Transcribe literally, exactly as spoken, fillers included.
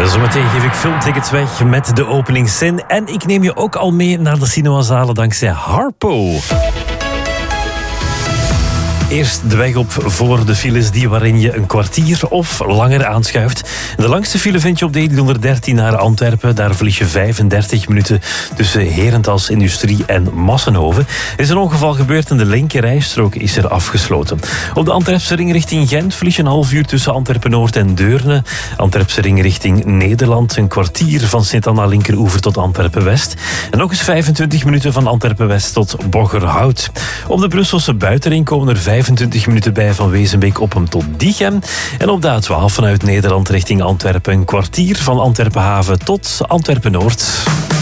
Zometeen geef ik filmtickets weg met de openingszin. En ik neem je ook al mee naar de cinemazalen dankzij Harpo. Eerst de weg op voor de files die waarin je een kwartier of langer aanschuift. De langste file vind je op de E driehonderddertien naar Antwerpen. Daar verlies je vijfendertig minuten tussen Herentals Industrie en Massenhoven. Er is een ongeval gebeurd en de linkerrijstrook is er afgesloten. Op de Antwerpse ring richting Gent verlies je een half uur tussen Antwerpen-Noord en Deurne. Antwerpse ring richting Nederland. Een kwartier van Sint-Anna linkeroever tot Antwerpen-West. En nog eens vijfentwintig minuten van Antwerpen-West tot Boggerhout. Op de Brusselse buitenring komen er vijfentwintig minuten bij van Wezenbeek-Oppem tot Diegem. En op de A twaalf vanuit Nederland richting Antwerpen een kwartier van Antwerpen-Haven tot Antwerpen-Noord.